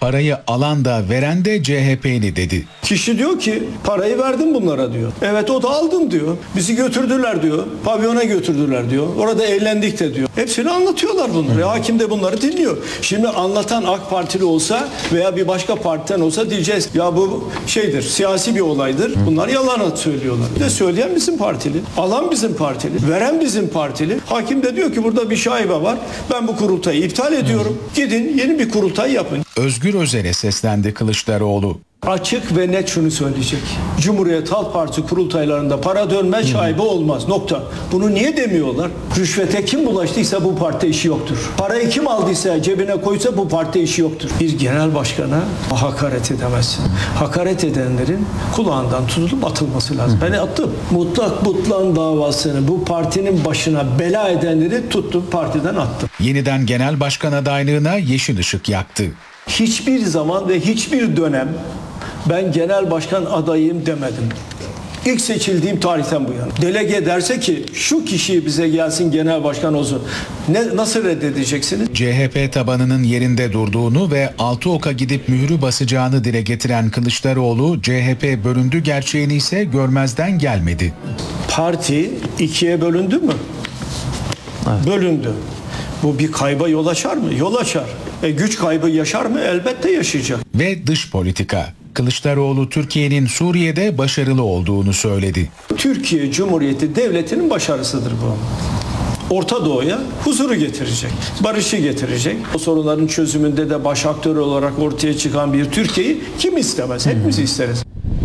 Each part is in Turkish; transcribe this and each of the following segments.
Parayı alan da veren de CHP'li dedi. Kişi diyor ki parayı verdim bunlara diyor. Evet o da aldım diyor. Bizi götürdüler diyor. Pavyona götürdüler diyor. Orada eğlendik de diyor. Hepsini anlatıyorlar bunları. Hakim de bunları dinliyor. Şimdi anlatan AK Partili olsa veya bir başka partiden olsa diyeceğiz ya bu şeydir, siyasi bir olaydır. Bunlar yalan söylüyorlar. Bir de söyleyen bizim partili. Alan bizim partili. Veren bizim partili. Hakim de diyor ki burada bir şaibe var. Ben bu kurultayı iptal ediyorum. Gidin yeni bir kurultay yapın. Özgür Özel'e seslendi Kılıçdaroğlu. Açık ve net şunu söyleyecek. Cumhuriyet Halk Partisi kurultaylarında para dönmez, şaibe olmaz. Nokta. Bunu niye demiyorlar? Rüşvete kim bulaştıysa bu parti işi yoktur. Parayı kim aldıysa, cebine koysa bu parti işi yoktur. Bir genel başkana hakaret edemezsin. Hakaret edenlerin kulağından tutulup atılması lazım. Ben attım. Mutlak butlan davasını bu partinin başına bela edenleri tuttum, partiden attım. Yeniden genel başkan adaylığına yeşil ışık yaktı. Hiçbir zaman ve hiçbir dönem ben genel başkan adayım demedim. İlk seçildiğim tarihten bu yana. Delege derse ki şu kişiyi bize gelsin genel başkan olsun. Nasıl reddedeceksiniz? CHP tabanının yerinde durduğunu ve Altıok'a gidip mührü basacağını dile getiren Kılıçdaroğlu, CHP bölündü gerçeğini ise görmezden gelmedi. Parti ikiye bölündü mü? Evet. Bölündü. Bu bir kayba yol açar mı? Yol açar. Güç kaybı yaşar mı? Elbette yaşayacak. Ve dış politika. Kılıçdaroğlu Türkiye'nin Suriye'de başarılı olduğunu söyledi. Türkiye Cumhuriyeti Devleti'nin başarısıdır bu. Orta Doğu'ya huzuru getirecek, barışı getirecek. O sorunların çözümünde de baş aktör olarak ortaya çıkan bir Türkiye'yi kim istemez? Hepimiz isteriz.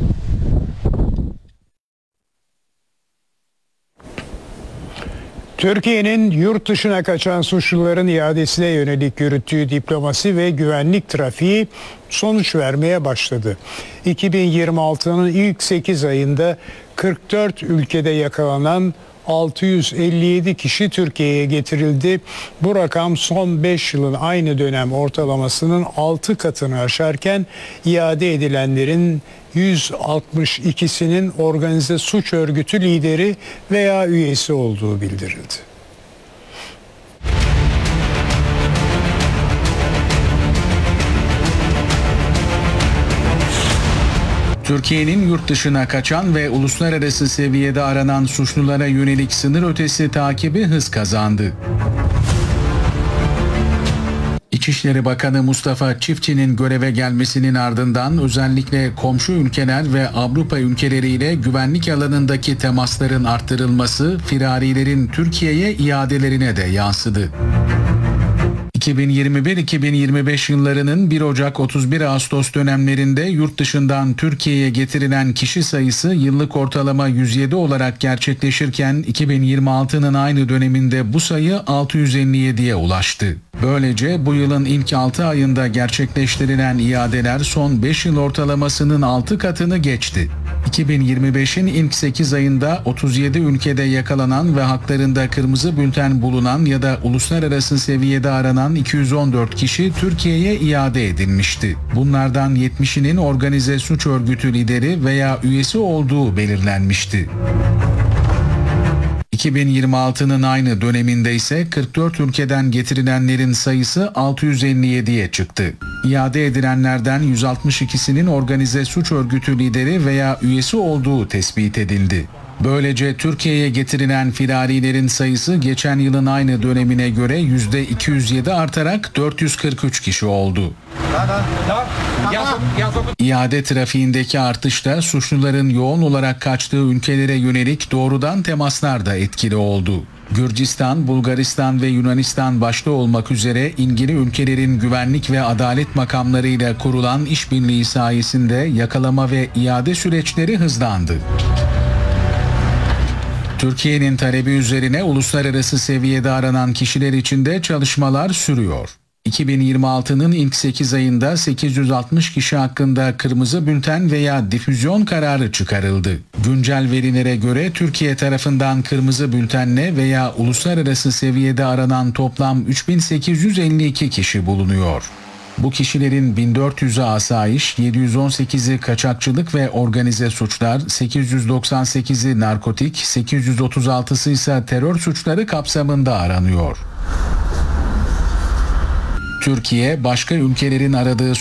Türkiye'nin yurt dışına kaçan suçluların iadesine yönelik yürüttüğü diplomasi ve güvenlik trafiği sonuç vermeye başladı. 2026'nın ilk 8 ayında 44 ülkede yakalanan 657 kişi Türkiye'ye getirildi. Bu rakam son 5 yılın aynı dönem ortalamasının 6 katını aşarken iade edilenlerin 162'sinin organize suç örgütü lideri veya üyesi olduğu bildirildi. Türkiye'nin yurt dışına kaçan ve uluslararası seviyede aranan suçlulara yönelik sınır ötesi takibi hız kazandı. İçişleri Bakanı Mustafa Çiftçi'nin göreve gelmesinin ardından özellikle komşu ülkeler ve Avrupa ülkeleriyle güvenlik alanındaki temasların arttırılması firarilerin Türkiye'ye iadelerine de yansıdı. 2021-2025 yıllarının 1 Ocak-31 Ağustos dönemlerinde yurt dışından Türkiye'ye getirilen kişi sayısı yıllık ortalama 107 olarak gerçekleşirken 2026'nın aynı döneminde bu sayı 657'ye ulaştı. Böylece bu yılın ilk 6 ayında gerçekleştirilen iadeler son 5 yıl ortalamasının 6 katını geçti. 2025'in ilk 8 ayında 37 ülkede yakalanan ve haklarında kırmızı bülten bulunan ya da uluslararası seviyede aranan 214 kişi Türkiye'ye iade edilmişti. Bunlardan 70'inin organize suç örgütü lideri veya üyesi olduğu belirlenmişti. 2026'nın aynı döneminde ise 44 ülkeden getirilenlerin sayısı 657'ye çıktı. İade edilenlerden 162'sinin organize suç örgütü lideri veya üyesi olduğu tespit edildi. Böylece Türkiye'ye getirilen firarilerin sayısı geçen yılın aynı dönemine göre %207 artarak 443 kişi oldu. İade trafiğindeki artışta suçluların yoğun olarak kaçtığı ülkelere yönelik doğrudan temaslar da etkili oldu. Gürcistan, Bulgaristan ve Yunanistan başta olmak üzere ilgili ülkelerin güvenlik ve adalet makamlarıyla kurulan işbirliği sayesinde yakalama ve iade süreçleri hızlandı. Türkiye'nin talebi üzerine uluslararası seviyede aranan kişiler için de çalışmalar sürüyor. 2026'nın ilk 8 ayında 860 kişi hakkında kırmızı bülten veya difüzyon kararı çıkarıldı. Güncel verilere göre Türkiye tarafından kırmızı bültenle veya uluslararası seviyede aranan toplam 3852 kişi bulunuyor. Bu kişilerin 1400'ü asayiş, 718'i kaçakçılık ve organize suçlar, 898'i narkotik, 836'sı ise terör suçları kapsamında aranıyor. Türkiye, başka ülkelerin aradığı